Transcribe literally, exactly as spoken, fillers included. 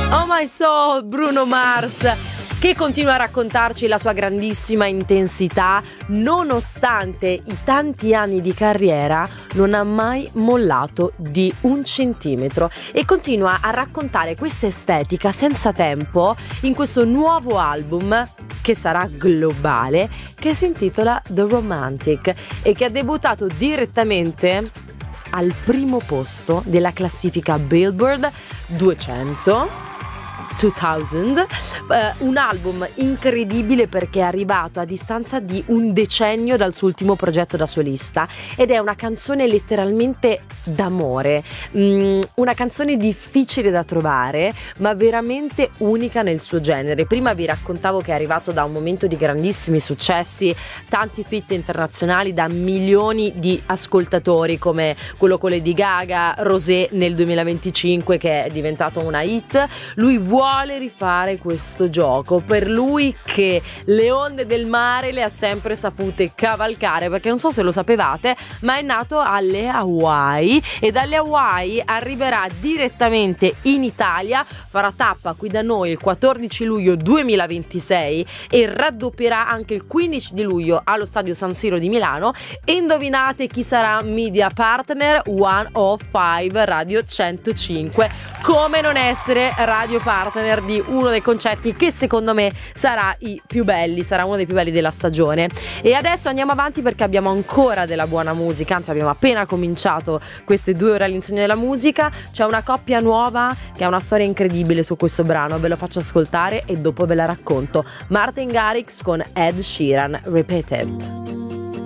Oh My Soul, Bruno Mars, che continua a raccontarci la sua grandissima intensità, nonostante i tanti anni di carriera non ha mai mollato di un centimetro e continua a raccontare questa estetica senza tempo in questo nuovo album che sarà globale, che si intitola The Romantic e che ha debuttato direttamente al primo posto della classifica Billboard duecento. duemila, eh, un album incredibile perché è arrivato a distanza di un decennio dal suo ultimo progetto da solista ed è una canzone letteralmente d'amore, mm, una canzone difficile da trovare ma veramente unica nel suo genere. Prima vi raccontavo che è arrivato da un momento di grandissimi successi, tanti feat internazionali da milioni di ascoltatori come quello con Lady Gaga, Rosé nel duemilaventicinque che è diventato una hit. Lui vuole vuole rifare questo gioco, per lui che le onde del mare le ha sempre sapute cavalcare, perché non so se lo sapevate ma è nato alle Hawaii e dalle Hawaii arriverà direttamente in Italia, farà tappa qui da noi il quattordici luglio duemilaventisei e raddoppierà anche il quindici di luglio allo stadio San Siro di Milano. E indovinate chi sarà media partner? centocinque Radio centocinque, come non essere radio partner di uno dei concerti che secondo me sarà i più belli, sarà uno dei più belli della stagione. E adesso andiamo avanti perché abbiamo ancora della buona musica, anzi abbiamo appena cominciato queste due ore all'insegna della musica. C'è una coppia nuova che ha una storia incredibile su questo brano, ve lo faccio ascoltare e dopo ve la racconto. Martin Garrix con Ed Sheeran, Repeated.